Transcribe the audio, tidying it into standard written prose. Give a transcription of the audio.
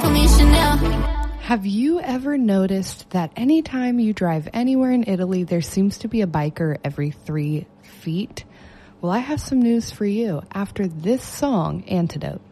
Put me Chanel. Have you ever noticed that anytime you drive anywhere in Italy, there seems to be a biker every 3 feet? Well, I have some news for you after this song, Antidote.